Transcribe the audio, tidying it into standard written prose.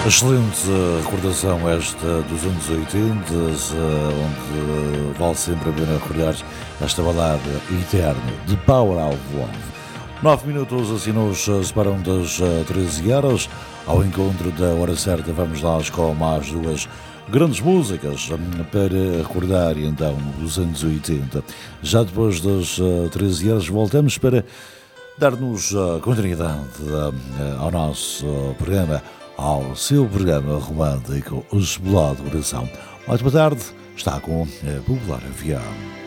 Excelente recordação esta dos anos 80, onde vale sempre a pena recordar esta balada eterna de Power of Love. 9 minutos assim nos separam das 13 horas. Ao encontro da hora certa vamos nós com mais duas grandes músicas para recordar então os anos 80. Já depois das 13 horas voltamos para dar-nos continuidade ao nosso programa, ao seu programa romântico, o Explode Coração. Muito boa tarde, está com a Popular FM.